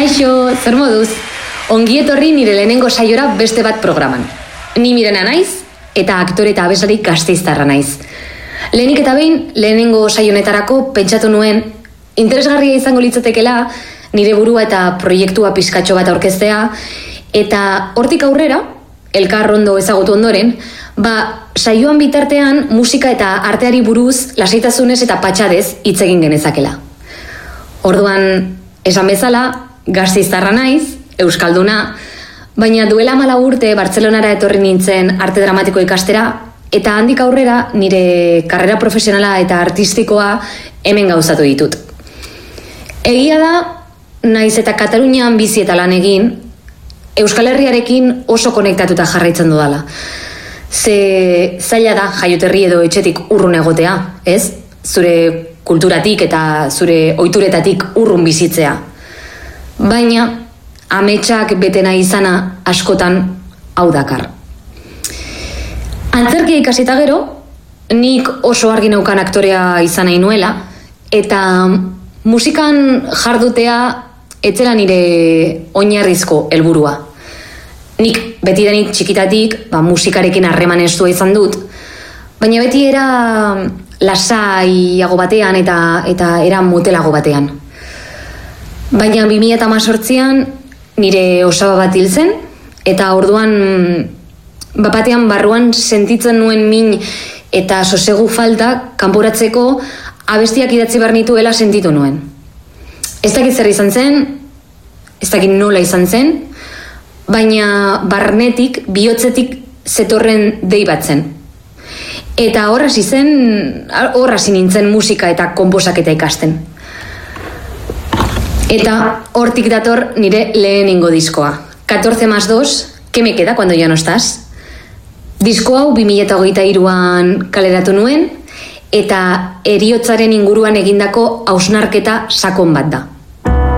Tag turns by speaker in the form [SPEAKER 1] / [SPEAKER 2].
[SPEAKER 1] Kaixo, zer moduz? Ongi etorri nire lehenengo saiora beste bat programan. Ni Mirena naiz, eta aktore eta abeslari gasteiztarra naiz. Lehenik eta behin, lehenengo saionetarako pentsatu nuen, interesgarria izango litzatekela nire burua eta proiektua pizkatxo bat aurkeztea, eta hortik aurrera, elkar ondo ezagutu ondoren, saioan bitartean musika eta arteari buruz lasaitasunez eta patxadez hitz egin genezakela. Orduan, esan bezala, gasteiztarra naiz, euskalduna, baina duela 14 urte Bartzelonara etorri nintzen arte dramatiko ikastera, eta handik aurrera nire karrera profesionala eta artistikoa hemen gauzatu ditut. Egia da, naiz eta Katalunian bizi eta lan egin, Euskal Herriarekin oso konektatuta jarraitzen dudala. Ze zaila da jaioterri edo etxetik urrun egotea, ez? Zure kulturatik eta zure ohituretatik urrun bizitzea. Baina, ametsak betena izana askotan hau dakar. Antzerkia ikasita gero, nik oso argi neukan aktorea izan nahi nuela, eta musikan jardutea etzela nire oinarrizko helburua. Nik betidanik txikitatik musikarekin harreman estua izan dut, baina beti era lasaiago batean eta era motelago batean. Baina 2018an nire osaba bat hil zen, eta orduan batean barruan sentitzen nuen min eta sosegu falta kanporatzeko abestiak idatzi behar nituela sentitu nuen. Ez dakit zer izan zen, ez dakit nola izan zen, baina barnetik, bihotzetik zetorren dei bat zen. Eta hor hasi nintzen musika eta konposaketa ikasten. Eta hortik dator nire lehenengo diskoa. 14+2, ¿qué me queda cuando ya no estás? Disko hau 2023an kaleratu nuen, eta heriotzaren inguruan egindako hausnarketa sakon bat da.